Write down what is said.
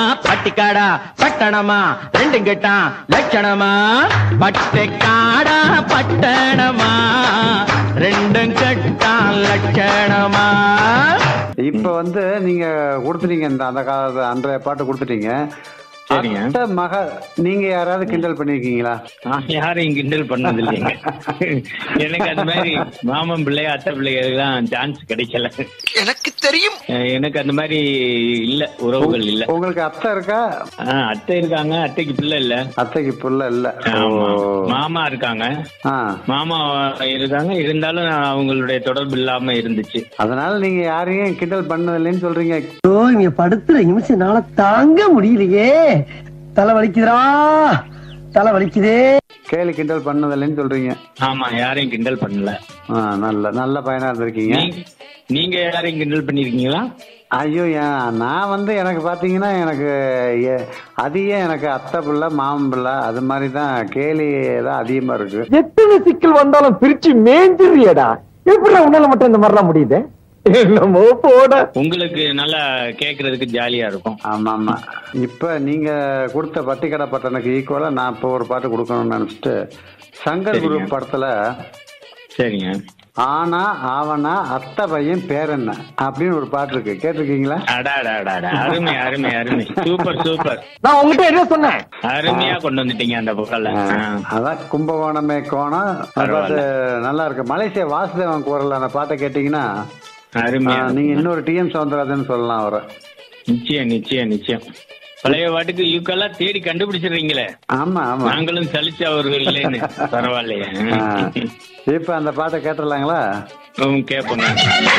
பட்டிக்காடா பட்டணமா ரெண்டும் கேட்டான் லட்சணமா பட்டிக்காடா பட்டணமா ரெண்டும் கட்டான் லட்சணமா. இப்ப வந்து நீங்க கொடுத்துட்டீங்க, அந்த காலத்து அன்றைய பாட்டு கொடுத்துட்டீங்க. சரிங்க. அத்தை மக நீங்க யாராவது கிண்டல் பண்ணிருக்கீங்களா? நான் யாரையும் கிண்டல் பண்ணது இல்லைங்க. எனக்கு அந்த மாதிரி மாமன் பிள்ளை அத்தை பிள்ளைகளுக்கெல்லாம் சான்ஸ் கிடைக்கல. எனக்கு தெரியும். எனக்கு அந்த மாதிரி இல்ல, உறவுகள் இல்ல. உங்களுக்கு அத்தை இருக்கா? அத்தை இருக்காங்க, அத்தைக்கு பிள்ளை இல்ல. அத்தைக்கு பிள்ளை இல்ல. மாமா இருக்காங்க, மாமா இருக்காங்க, இருந்தாலும் அவங்களுடைய தொடர்பு இல்லாம இருந்துச்சு. அதனால நீங்க யாரையும் கிண்டல் பண்ணதில்லைன்னு சொல்றீங்க. இங்க படுத்துற நிமிஷம்னால தாங்க முடியலையே, தலை வலிக்குதுடா, தலை வலிக்குதே. கேலி கிண்டல் பண்ணதில்லைன்னு சொல்றீங்க. ஆமா, யாரையும் கிண்டல் பண்ணல. நல்ல பையனா இருந்திருக்கீங்க. நீங்க யாரையும் கிண்டல் பண்ணிருக்கீங்களா? ஐயோ, நான் வந்து எனக்கு பாத்தீங்கன்னா எனக்கு அதிகம் எனக்கு அத்தை பிள்ளை மாமன் பிள்ளை அது மாதிரி தான், கேலி தான் அதிகமா இருக்கு. எத்தனை சிக்கல் வந்தாலும் பிரிச்சு மேஞ்சிரியடா. எப்படி உன்னால மட்டும் இந்த மாதிரிலாம் முடியுது? என்னமோ போட. உங்களுக்கு நல்லா கேக்குறதுக்கு ஜாலியா இருக்கும். ஆமா ஆமா. இப்ப நீங்க கொடுத்த பட்டிக்கடை பட்டனுக்கு ஈக்குவலா நான் இப்ப ஒரு பாட்டு கொடுக்கணும்னு நினைச்சிட்டு, சங்கர் குரு படத்துல சரிங்க, ஆனா ஆவனா அத்தை பையன் பேர் என்ன அப்படின்னு ஒரு பாட்டு இருக்கு, கேட்டிருக்கீங்களா? அருமை அருமை அருமை, சூப்பர் சூப்பர். நான் உங்ககிட்ட என்ன சொன்னேன்? அருமையா கொண்டு வந்துட்டீங்க அந்த புகழ. அதான் கும்பகோணமே கோணம் பாட்டு நல்லா இருக்கு. மலேசியா வாசுதேவன் குரல் அந்த பாட்டை கேட்டீங்கன்னா அருமையா. நீங்க இன்னொரு டிஎம் சவுந்தரராஜன் சொல்லலாம் அவரை. நிச்சயம் நிச்சயம் நிச்சயம். பழைய பாட்டுக்கு யூக்கெல்லாம் தேடி கண்டுபிடிச்சிடுறீங்களே. ஆமா ஆமா, நாங்களும் சலிச்சு அவர்கள் இல்லைன்னு. பரவாயில்லையே. இப்ப அந்த பாட்டை கேட்டுடலாங்களா? கேட்போங்க.